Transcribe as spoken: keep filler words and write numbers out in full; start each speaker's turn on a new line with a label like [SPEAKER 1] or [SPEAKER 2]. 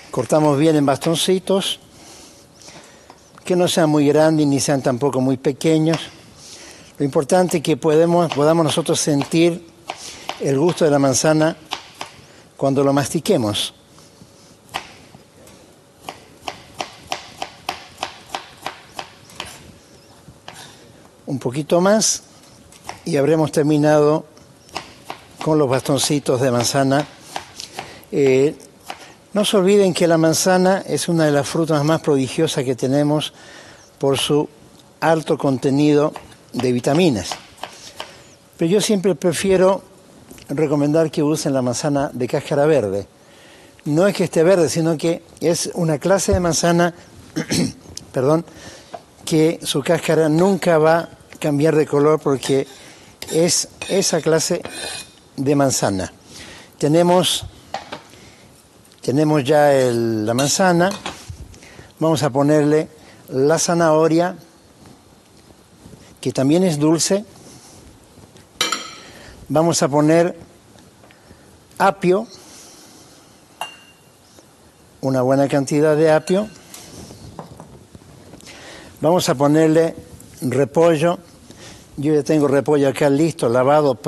[SPEAKER 1] Cortamos bien en bastoncitos, que no sean muy grandes ni sean tampoco muy pequeños. Lo importante es que podemos, podamos nosotros sentir el gusto de la manzana cuando lo mastiquemos. Un poquito más y habremos terminado con los bastoncitos de manzana. Eh, no se olviden que la manzana es una de las frutas más prodigiosas que tenemos por su alto contenido de vitaminas. Pero yo siempre prefiero recomendar que usen la manzana de cáscara verde. No es que esté verde, sino que es una clase de manzana, perdón, que su cáscara nunca va a cambiar de color porque es esa clase de manzana. Tenemos, tenemos ya el, la manzana, vamos a ponerle la zanahoria, que también es dulce. Vamos a poner apio, una buena cantidad de apio. Vamos a ponerle repollo. Yo ya tengo repollo acá listo, lavado,